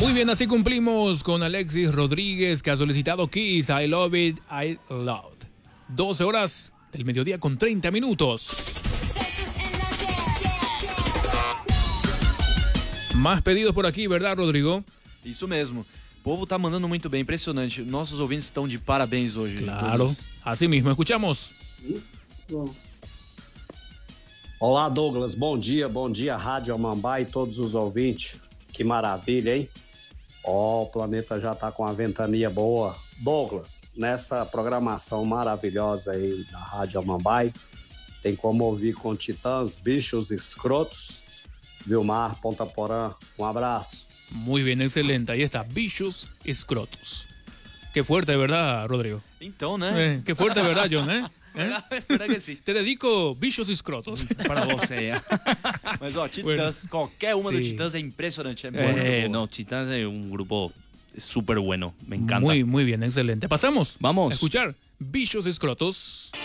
Muy bien, así cumplimos con Alexis Rodríguez, que ha solicitado Kiss, I Love It, I Loud. 12 horas del mediodía con 30 minutos. Más pedidos por aqui, verdade, Rodrigo? Isso mesmo. O povo tá mandando muito bem, impressionante. Nossos ouvintes estão de parabéns hoje. Claro, assim mesmo. Escuchamos. Olá, Douglas. Bom dia, Rádio Amambá e todos os ouvintes. Que maravilha, hein? O planeta já tá com a ventania boa. Douglas, nessa programação maravilhosa aí da Rádio Amambá, tem como ouvir com Titãs, Bichos Escrotos, Vilmar, Ponta Porã. Abraço. Muy bien, excelente. Ahí está, Bichos Escrotos. Qué fuerte, ¿verdad, Rodrigo? Então, né? Qué fuerte, ¿verdad, John? Verdade que sim. Te dedico Bichos Escrotos para você. Mas, ó, Titãs, qualquer uma do Titãs é impressionante. É muito boa. No, Titãs es un grupo súper bueno. Me encanta. Muy bien, excelente. Pasamos. Vamos. A escuchar Bichos Escrotos.